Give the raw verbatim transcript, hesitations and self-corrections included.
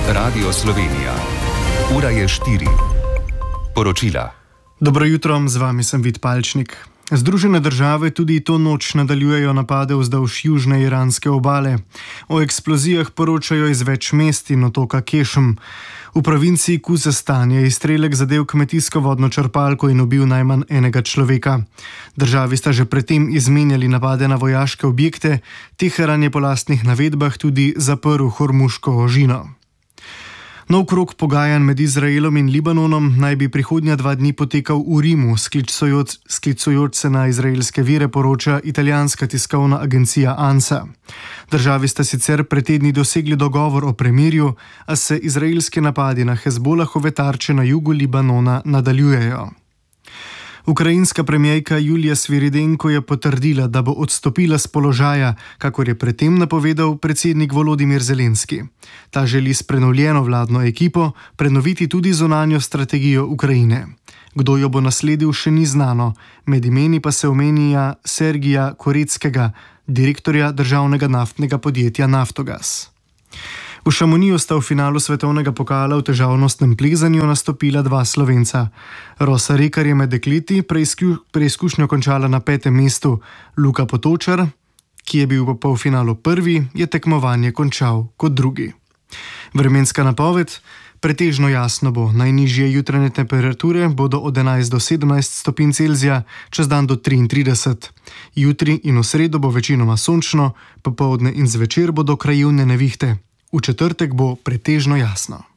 Radio Slovenija. Ura je štiri. Poročila. Dobro jutro, z vami sem Vid Palčnik. Združene države tudi to noč nadaljujejo napade vzdolž južne iranske obale. O eksplozijah poročajo iz več mest in otoka Kešm. V provinciji Kuzestan je izstrelek zadel kmetijsko vodno črpalko in ubil najmanj enega človeka. Državi sta že predtem izmenjali napade na vojaške objekte, Teheran je po lastnih navedbah tudi zaprl Hormuško ožino. Nov krog pogajanj med Izraelom in Libanonom naj bi prihodnja dva dni potekal v Rimu, sklicujoč, sklicujoč se na izraelske vire, poroča italijanska tiskovna agencija ANSA. Državi sta sicer pred tedni dosegli dogovor o premirju, a se izraelski napadi na Hezbolahove tarče na jugu Libanona nadaljujejo. Ukrajinska premijerka Julija Sviridenko je potrdila, da bo odstopila z položaja, kakor je predtem napovedal predsednik Volodimir Zelenski. Ta želi s prenovljeno vladno ekipo prenoviti tudi zunanjo strategijo Ukrajine. Kdo jo bo nasledil, še ni znano, med imeni pa se omenja Sergija Koreckega, direktorja državnega naftnega podjetja Naftogaz. V Šamoniju sta v finalu svetovnega pokala v težavnostnem plezanju nastopila dva Slovenca. Rosa Rekar je med dekleti preizkušnjo končala na petem mestu. Luka Potočar, ki je bil v polfinalu prvi, je tekmovanje končal kot drugi. Vremenska napoved: pretežno jasno bo, najnižje jutranje temperature bodo od enajst do sedemnajst stopinj Celzija, čez dan do triintrideset. Jutri in v sredo bo večinoma sončno, popoldne in zvečer bodo krajevne nevihte. V četrtek bo pretežno jasno.